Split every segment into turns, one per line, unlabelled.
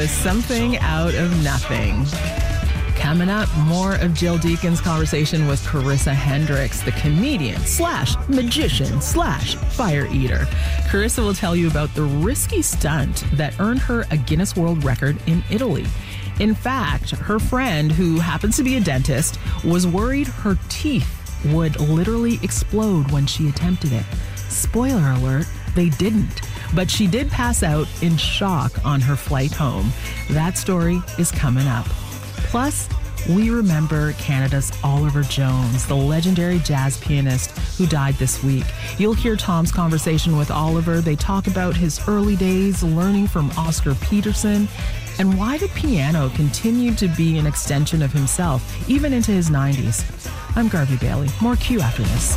Something out of nothing. Coming up, more of Jill Deacon's conversation with Carissa Hendricks, the comedian slash magician slash fire eater. Carissa will tell you about the risky stunt that earned her a Guinness World Record in Italy. In fact, her friend, who happens to be a dentist, was worried her teeth would literally explode when she attempted it. Spoiler alert, they didn't. But she did pass out in shock on her flight home. That story is coming up. Plus, we remember Canada's Oliver Jones, the legendary jazz pianist who died this week. You'll hear Tom's conversation with Oliver. They talk about his early days, learning from Oscar Peterson, and why the piano continued to be an extension of himself, even into his 90s. I'm Garvey Bailey. More Q after this.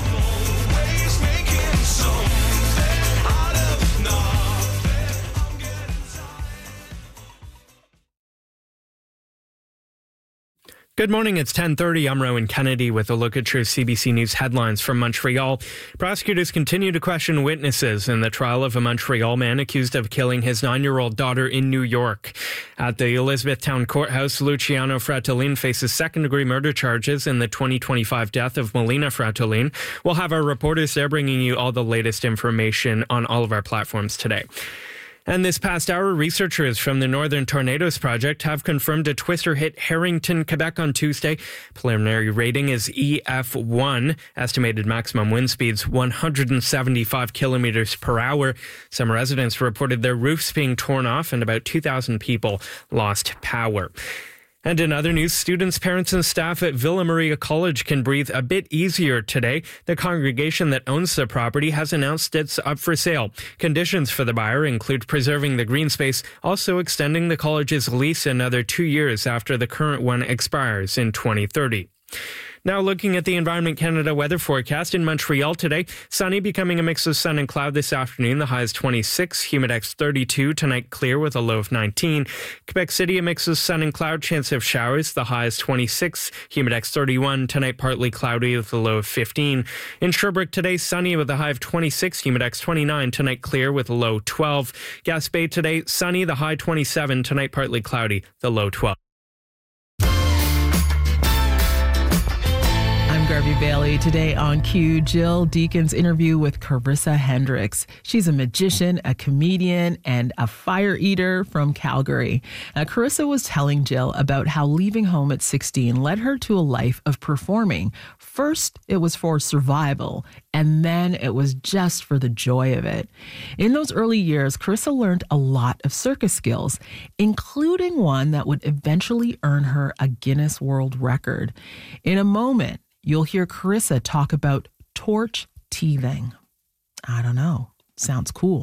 Good morning, it's 10:30. I'm Rowan Kennedy with a look at your CBC News headlines from Montreal. Prosecutors continue to question witnesses in the trial of a Montreal man accused of killing his 9-year-old daughter in New York. At the Elizabethtown Courthouse, Luciano Fratellin faces second-degree murder charges in the 2025 death of Melina Fratellin. We'll have our reporters there bringing you all the latest information on all of our platforms today. And this past hour, researchers from the Northern Tornadoes Project have confirmed a twister hit Harrington, Quebec on Tuesday. Preliminary rating is EF1. Estimated maximum wind speeds 175 kilometers per hour. Some residents reported their roofs being torn off and about 2,000 people lost power. And in other news, students, parents, and staff at Villa Maria College can breathe a bit easier today. The congregation that owns the property has announced it's up for sale. Conditions for the buyer include preserving the green space, also extending the college's lease another 2 years after the current one expires in 2030. Now looking at the Environment Canada weather forecast in Montreal today, sunny becoming a mix of sun and cloud this afternoon. The high is 26, humidex 32, tonight clear with a low of 19. Quebec City, a mix of sun and cloud, chance of showers. The high is 26, humidex 31, tonight partly cloudy with a low of 15. In Sherbrooke today, sunny with a high of 26, humidex 29, tonight clear with a low 12. Gaspé today, sunny, the high 27, tonight partly cloudy, the low 12.
Garvey Bailey. Today on Q, Jill Deacon's interview with Carissa Hendricks. She's a magician, a comedian, and a fire eater from Calgary. Now, Carissa was telling Jill about how leaving home at 16 led her to a life of performing. First, it was for survival, and then it was just for the joy of it. In those early years, Carissa learned a lot of circus skills, including one that would eventually earn her a Guinness World Record. In a moment, you'll hear Carissa talk about torch teething. I don't know. Sounds cool.